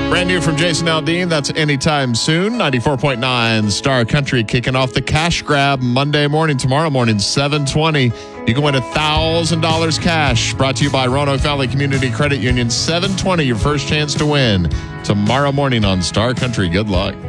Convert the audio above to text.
Brand new from Jason Aldean. That's Anytime Soon. 94.9 Star Country kicking off the cash grab Monday morning. Tomorrow morning, 7:20. You can win $1,000 cash. Brought to you by Roanoke Valley Community Credit Union. 7:20, your first chance to win. Tomorrow morning on Star Country. Good luck.